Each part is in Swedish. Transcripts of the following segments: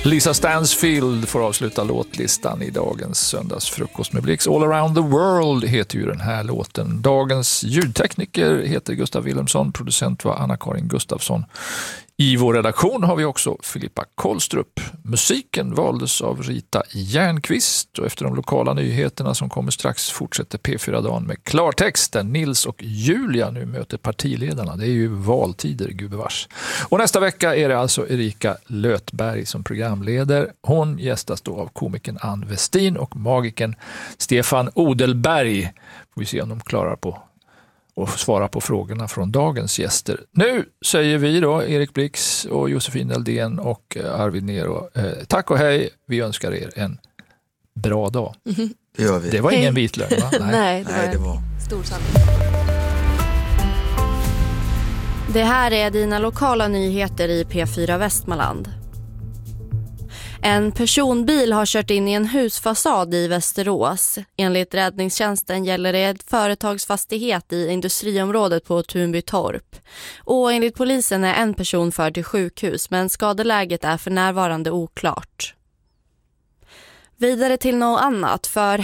Lisa Stansfield får avsluta låtlistan i dagens söndagsfrukost med Blix. All around the world heter ju den här låten. Dagens ljudtekniker heter Gustav Wilhelmsson, producent var Anna-Karin Gustafsson. I vår redaktion har vi också Filippa Kollstrup. Musiken valdes av Rita Järnqvist och efter de lokala nyheterna som kommer strax fortsätter P4-dagen med klartext där Nils och Julia nu möter partiledarna. Det är ju valtider, gubevars. Och nästa vecka är det alltså Erika Lötberg som programleder. Hon gästas då av komikern Ann Westin och magikern Stefan Odelberg. Får vi se om de klarar på och svara på frågorna från dagens gäster. Nu säger vi då, Erik Blix och Josefin Eldén och Arvid Nero, tack och hej. Vi önskar er en bra dag. Det gör vi. Det var ingen vitlön, va? Nej, det var stor sanning. Det här är dina lokala nyheter i P4 Västmanland. En personbil har kört in i en husfasad i Västerås. Enligt räddningstjänsten gäller det ett företagsfastighet i industriområdet på Tunbytorp. Och enligt polisen är en person förd till sjukhus, men skadeläget är för närvarande oklart. Vidare till något annat, för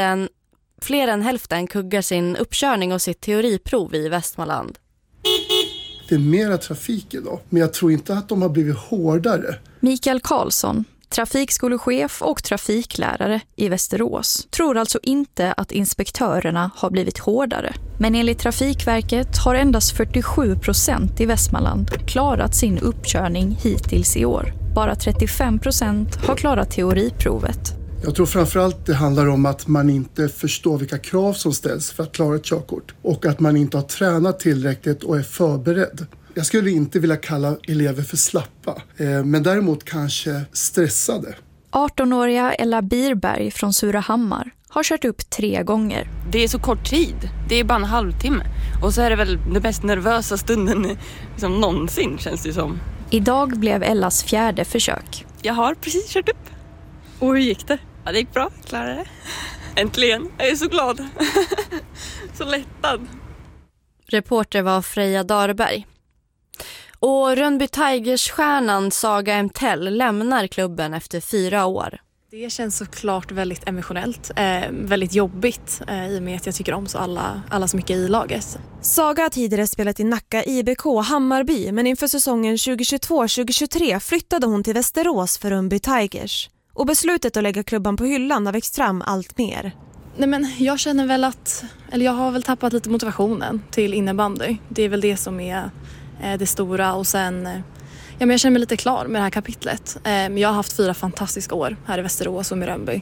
fler än hälften kuggar sin uppkörning och sitt teoriprov i Västmanland. Det är mera trafik idag, men jag tror inte att de har blivit hårdare. Mikael Karlsson, trafikskolechef och trafiklärare i Västerås, tror alltså inte att inspektörerna har blivit hårdare. Men enligt Trafikverket har endast 47% i Västmanland klarat sin uppkörning hittills i år. Bara 35% har klarat teoriprovet. Jag tror framförallt det handlar om att man inte förstår vilka krav som ställs för att klara ett körkort. Och att man inte har tränat tillräckligt och är förberedd. Jag skulle inte vilja kalla elever för slappa, men däremot kanske stressade. 18-åriga Ella Birberg från Surahammar har kört upp 3 gånger. Det är så kort tid. Det är bara en halvtimme. Och så är det väl den mest nervösa stunden liksom någonsin, känns det som. Idag blev Ellas 4:e försök. Jag har precis kört upp. Och hur gick det? Ja, det gick bra. Jag klarade det. Äntligen. Jag är så glad. Så lättad. Reporter var Freja Darberg. Och Rönnby Tigers-stjärnan Saga Emtell lämnar klubben efter 4 år. Det känns såklart väldigt emotionellt, väldigt jobbigt i och med att jag tycker om så alla så mycket i laget. Saga har tidigare spelat i Nacka IBK Hammarby, men inför säsongen 2022-2023 flyttade hon till Västerås för Rönnby Tigers. Och beslutet att lägga klubban på hyllan har växt fram allt mer. Nej, men jag känner väl jag har väl tappat lite motivationen till innebandy. Det är väl det som är det stora, och sen men jag känner mig lite klar med det här kapitlet. Jag har haft 4 fantastiska år här i Västerås och med Rönnby.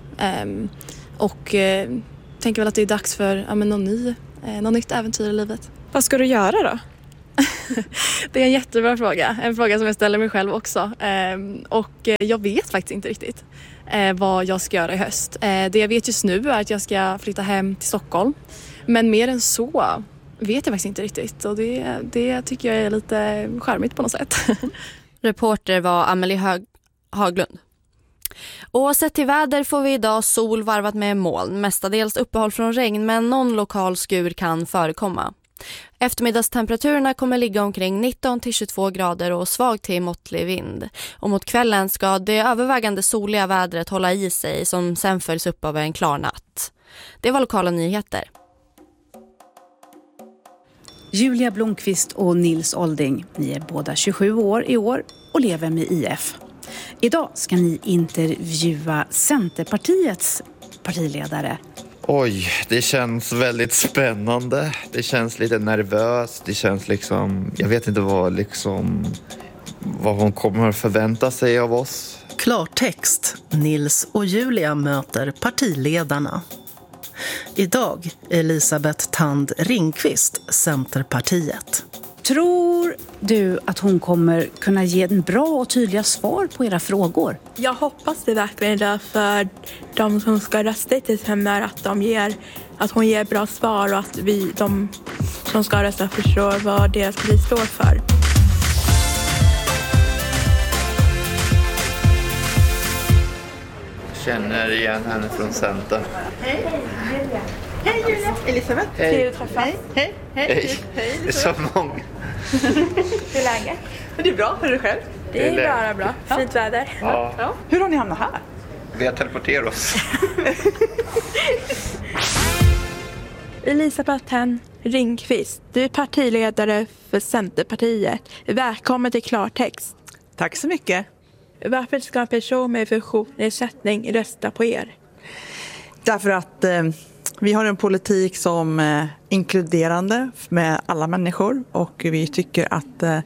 Och tänker väl att det är dags för något nytt äventyr i livet. Vad ska du göra då? Det är en jättebra fråga. En fråga som jag ställer mig själv också. Och jag vet faktiskt inte riktigt vad jag ska göra i höst. Det jag vet just nu är att jag ska flytta hem till Stockholm. Men mer än så vet jag faktiskt inte riktigt. Och det tycker jag är lite charmigt på något sätt. Reporter var Amelie Haglund. Och sett till väder får vi idag sol varvat med moln. Mestadels uppehåll från regn, men någon lokal skur kan förekomma. Eftermiddagstemperaturerna kommer ligga omkring 19-22 grader och svag till måttlig vind. Och mot kvällen ska det övervägande soliga vädret hålla i sig, som sen följs upp av en klar natt. Det var lokala nyheter. Julia Blomqvist och Nils Olding, ni är båda 27 år i år och lever med IF. Idag ska ni intervjua Centerpartiets partiledare. Oj, det känns väldigt spännande. Det känns lite nervöst. Det känns jag vet inte vad hon kommer att förvänta sig av oss. Klartext. Nils och Julia möter partiledarna. Idag Elisabeth Tand Ringqvist, Centerpartiet. Tror du att hon kommer kunna ge en bra och tydliga svar på era frågor? Jag hoppas det verkligen för de som ska rösta till henne, att hon ger bra svar och att de som ska rösta förstår vad deras parti står för. Känner igen henne från Center. Hej Julia. Elisabeth. Hej. Hej. Det är så många. Hur är läget? Det är bra, hur är du själv? Det är bara bra. Fint väder. Ja. Hur har ni hamnat här? Vi har teleporterat oss. Elisabeth Tann Ringqvist, du är partiledare för Centerpartiet. Välkommen till Klartext. Tack så mycket. Varför ska en person med funktionsnedsättning rösta på er? Därför att vi har en politik som är inkluderande med alla människor och vi tycker att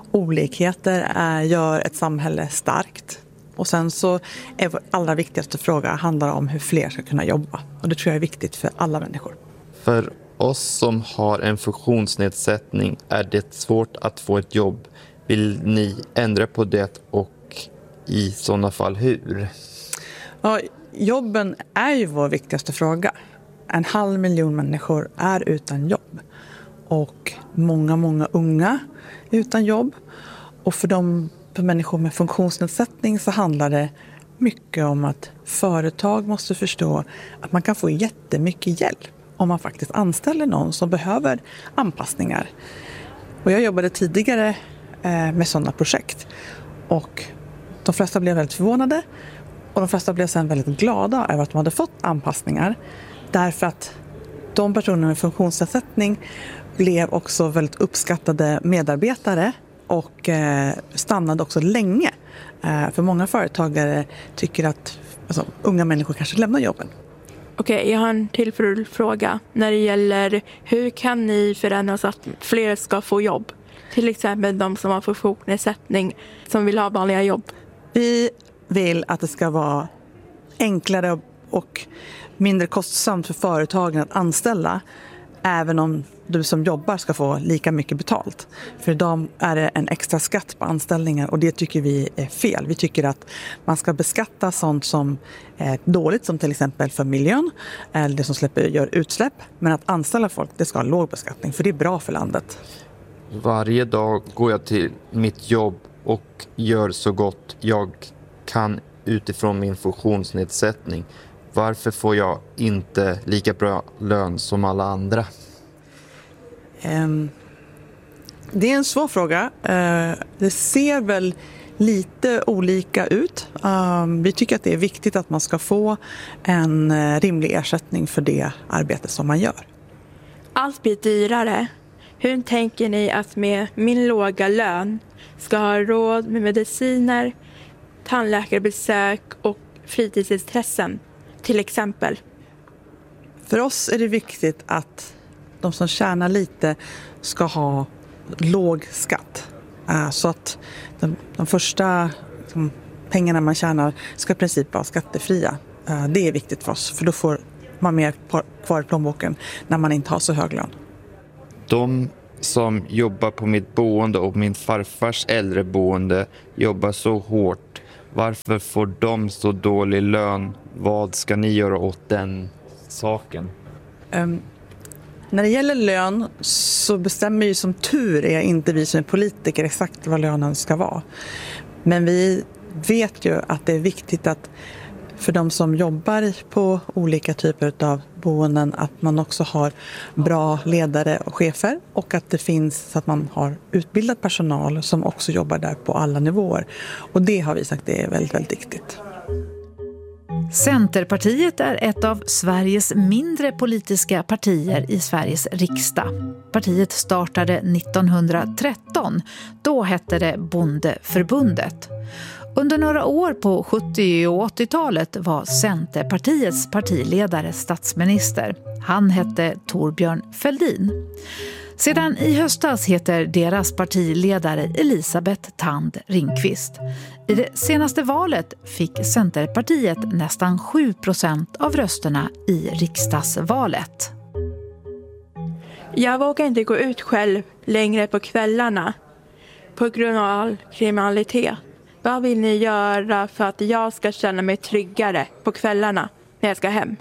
olikheter gör ett samhälle starkt. Och sen så är vår allra viktigaste fråga handlar om hur fler ska kunna jobba. Och det tror jag är viktigt för alla människor. För oss som har en funktionsnedsättning är det svårt att få ett jobb. Vill ni ändra på det och i sådana fall hur? Ja, jobben är ju vår viktigaste fråga. 500 000 människor är utan jobb. Och många unga är utan jobb. Och för människor med funktionsnedsättning så handlar det mycket om att företag måste förstå att man kan få jättemycket hjälp om man faktiskt anställer någon som behöver anpassningar. Och jag jobbade tidigare med sådana projekt. Och de flesta blev väldigt förvånade och de flesta blev sen väldigt glada över att de hade fått anpassningar. Därför att de personer med funktionsnedsättning blev också väldigt uppskattade medarbetare och stannade också länge. För många företagare tycker att unga människor kanske lämnar jobben. Okej, jag har en till fråga när det gäller hur kan ni förändra så att fler ska få jobb? Till exempel de som har funktionsnedsättning som vill ha vanliga jobb. Vi vill att det ska vara enklare och mindre kostsamt för företagen att anställa även om du som jobbar ska få lika mycket betalt. För idag är det en extra skatt på anställningar och det tycker vi är fel. Vi tycker att man ska beskatta sånt som är dåligt som till exempel för miljön eller det som gör utsläpp. Men att anställa folk, det ska ha låg beskattning för det är bra för landet. Varje dag går jag till mitt jobb och gör så gott jag kan utifrån min funktionsnedsättning. Varför får jag inte lika bra lön som alla andra? Det är en svår fråga. Det ser väl lite olika ut. Vi tycker att det är viktigt att man ska få en rimlig ersättning för det arbete som man gör. Allt blir dyrare. Hur tänker ni att med min låga lön ska ha råd med mediciner, tandläkarbesök och fritidsintressen till exempel? För oss är det viktigt att de som tjänar lite ska ha låg skatt. Så att de första pengarna man tjänar ska i princip vara skattefria. Det är viktigt för oss för då får man mer kvar i plånboken när man inte har så hög lön. De som jobbar på mitt boende och min farfars äldreboende jobbar så hårt. Varför får de så dålig lön? Vad ska ni göra åt den saken? När det gäller lön så bestämmer ju som tur är inte vi som är politiker exakt vad lönen ska vara. Men vi vet ju att det är viktigt att för de som jobbar på olika typer av boenden att man också har bra ledare och chefer och att det finns så att man har utbildad personal som också jobbar där på alla nivåer. Och det har vi sagt det är väldigt, väldigt viktigt. Centerpartiet är ett av Sveriges mindre politiska partier i Sveriges riksdag. Partiet startade 1913. Då hette det Bondeförbundet. Under några år på 70- och 80-talet var Centerpartiets partiledare statsminister. Han hette Thorbjörn Fälldin. Sedan i höstas heter deras partiledare Elisabeth Tann Ringqvist. I det senaste valet fick Centerpartiet nästan 7% av rösterna i riksdagsvalet. Jag vågar inte gå ut själv längre på kvällarna på grund av all kriminalitet. Vad vill ni göra för att jag ska känna mig tryggare på kvällarna när jag ska hem?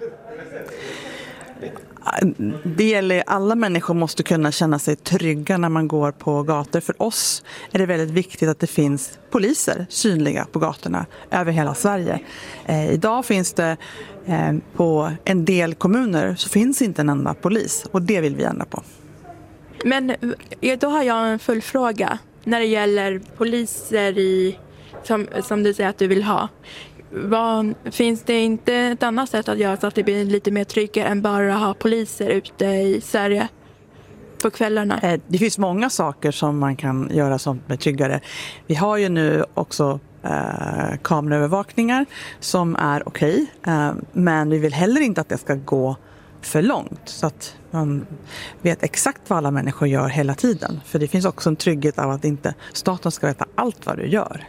Det gäller alla människor måste kunna känna sig trygga när man går på gator. För oss är det väldigt viktigt att det finns poliser synliga på gatorna över hela Sverige. Idag finns det på en del kommuner så finns inte en enda polis och det vill vi ändra på. Men då har jag en full fråga. när det gäller poliser som du säger att du vill ha. Finns det inte ett annat sätt att göra så att det blir lite mer tryggare än bara att ha poliser ute i Sverige på kvällarna? Det finns många saker som man kan göra som är tryggare. Vi har ju nu också kameraövervakningar som är okej. Men vi vill heller inte att det ska gå för långt så att man vet exakt vad alla människor gör hela tiden. För det finns också en trygghet av att inte staten ska veta allt vad du gör.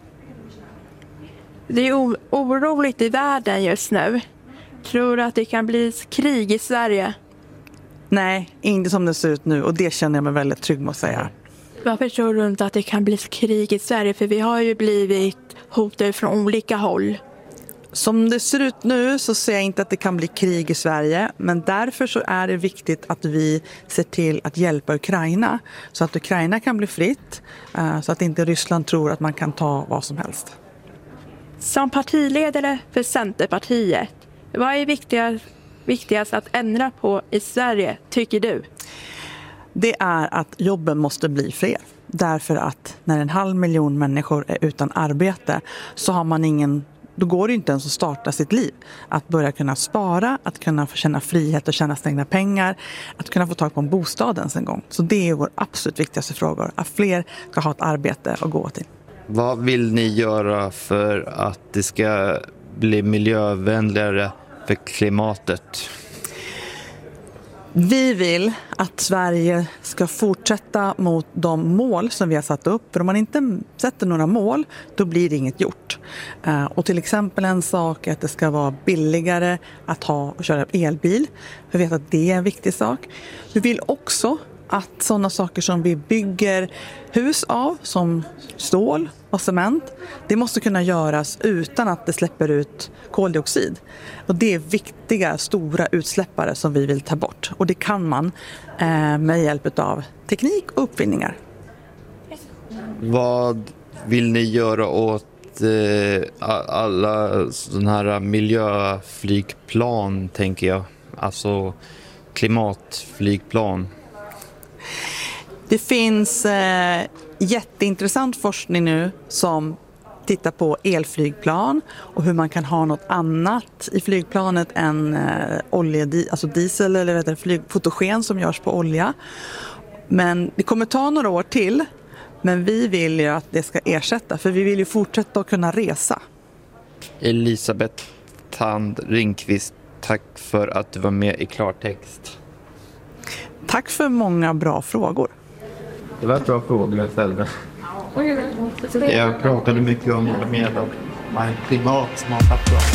Det är oroligt i världen just nu. Tror du att det kan bli krig i Sverige? Nej, inte som det ser ut nu och det känner jag mig väldigt trygg med att säga. Varför tror du inte att det kan bli krig i Sverige? För vi har ju blivit hotade från olika håll. Som det ser ut nu så ser jag inte att det kan bli krig i Sverige. Men därför så är det viktigt att vi ser till att hjälpa Ukraina. Så att Ukraina kan bli fritt. Så att inte Ryssland tror att man kan ta vad som helst. Som partiledare för Centerpartiet, vad är viktigast att ändra på i Sverige, tycker du? Det är att jobben måste bli fler. Därför att när 500 000 människor är utan arbete så har man då går det inte ens att starta sitt liv. Att börja kunna spara, att kunna få känna frihet och tjäna sina pengar, att kunna få tag på en bostad ens en gång. Så det är vår absolut viktigaste fråga, att fler ska ha ett arbete att gå till. Vad vill ni göra för att det ska bli miljövänligare för klimatet? Vi vill att Sverige ska fortsätta mot de mål som vi har satt upp. För om man inte sätter några mål, då blir det inget gjort. Och till exempel en sak är att det ska vara billigare att köra elbil. Vi vet att det är en viktig sak. Vi vill också att sådana saker som vi bygger hus av, som stål och cement, det måste kunna göras utan att det släpper ut koldioxid. Och det är viktiga, stora utsläppare som vi vill ta bort. Och det kan man med hjälp av teknik och uppfinningar. Vad vill ni göra åt alla sådana här miljöflygplan, tänker jag? Alltså klimatflygplan. Det finns jätteintressant forskning nu som tittar på elflygplan och hur man kan ha något annat i flygplanet än alltså diesel eller fotogen som görs på olja. Men det kommer ta några år till, men vi vill ju att det ska ersätta, för vi vill ju fortsätta att kunna resa. Elisabeth Thand Ringqvist, tack för att du var med i Klartext. Tack för många bra frågor. Det var bra frågor jag ställde. Jag pratade mycket om med och klimat som har tagit bra.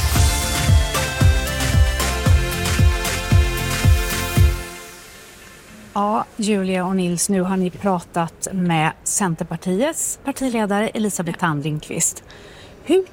Ja, Julia och Nils, nu har ni pratat med Centerpartiets partiledare Elisabeth Thand Ringqvist. Hur